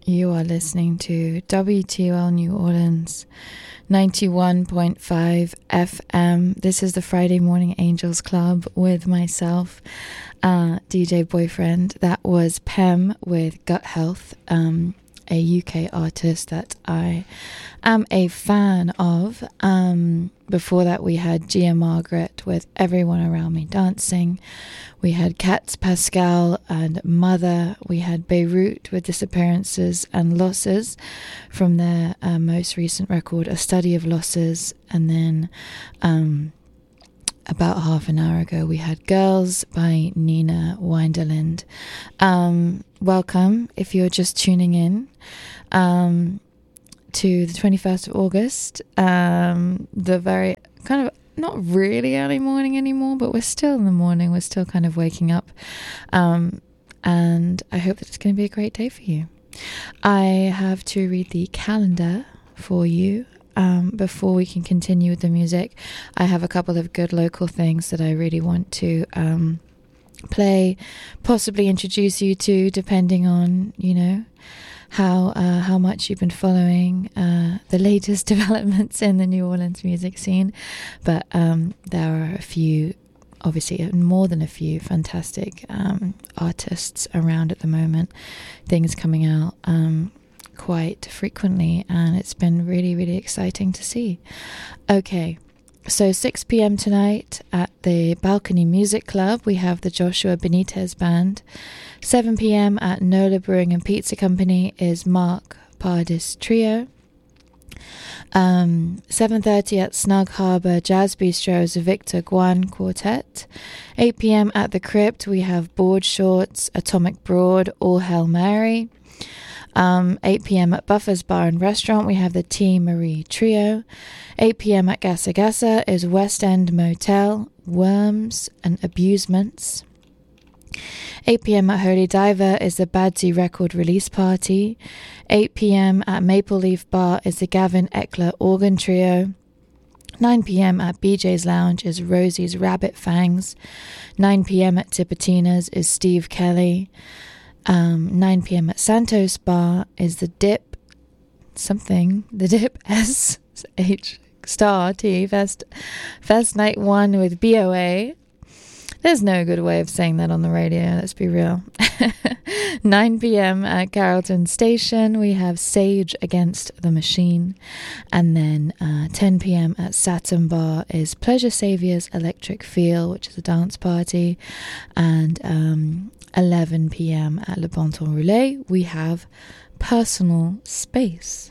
You are listening to WTOL New Orleans 91.5 FM. This is the Friday Morning Angels Club with myself, DJ Boyfriend. That was Pem with Gut Health, a UK artist that I am a fan of. Before that, we had Gia Margaret with Everyone Around Me Dancing. We had Cats Pascal and Mother. We had Beirut with Disappearances and Losses from their most recent record, A Study of Losses. And then about half an hour ago, we had Girls by Nina Winderland. Welcome if you're just tuning in to the 21st of August, the very kind of not really early morning anymore, but we're still in the morning. We're still kind of waking up. And I hope that it's going to be a great day for you. I have to read the calendar for you. Before we can continue with the music, I have a couple of good local things that I really want to play, possibly introduce you to, depending on, you know, how much you've been following the latest developments in the New Orleans music scene. But there are a few, obviously more than a few, fantastic artists around at the moment, things coming out quite frequently, and it's been really, really exciting to see. Okay, so 6 p.m. tonight at the Balcony Music Club, we have the Joshua Benitez Band. 7 p.m. at Nola Brewing and Pizza Company is Mark Pardis Trio. 7:30 at Snug Harbour Jazz Bistro is the Victor Guan Quartet. 8 p.m. at the Crypt, we have Board Shorts, Atomic Broad, All Hail Mary. 8 p.m. at Buffer's Bar and Restaurant, we have the T. Marie Trio. 8 p.m. at Gassa Gassa is West End Motel, Worms and Abusements. 8 p.m. at Holy Diver is the Badsy Record Release Party. 8 p.m. at Maple Leaf Bar is the Gavin Eckler Organ Trio. 9 p.m. at BJ's Lounge is Rosie's Rabbit Fangs. 9 p.m. at Tipitina's is Steve Kelly. 9 p.m. at Santos Bar is the Dip SH Star T Fest Night 1 with BOA. There's no good way of saying that on the radio, let's be real. 9 p.m. at Carrollton Station, we have Sage Against the Machine. And then 10 p.m. at Saturn Bar is Pleasure Savior's Electric Feel, which is a dance party. And 11 p.m. at Le Bon Temps Roulé, we have Personal Space.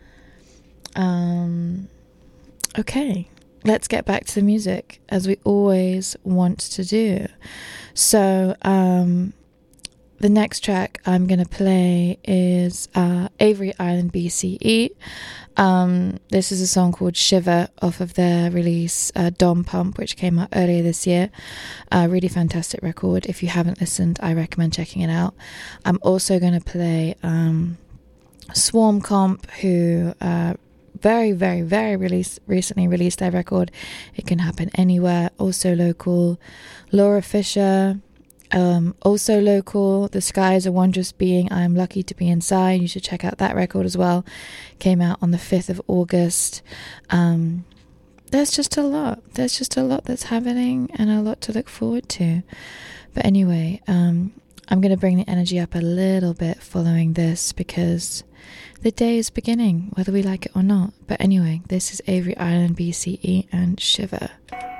Okay. Let's get back to the music, as we always want to do. So, the next track I'm going to play is Avery Island BCE. This is a song called Shiver off of their release Dom Pump, which came out earlier this year. Really fantastic record. If you haven't listened, I recommend checking it out. I'm also going to play Swarm Comp, who very, very, very recently released their record It Can Happen Anywhere, also local. Laura Fisher, also local. The Sky is a Wondrous Being, I Am Lucky to Be Inside. You should check out that record as well. Came out on the 5th of August. There's just a lot that's happening and a lot to look forward to. But anyway, I'm going to bring the energy up a little bit following this, because the day is beginning, whether we like it or not. But anyway, this is Avery Island BCE and Shiver.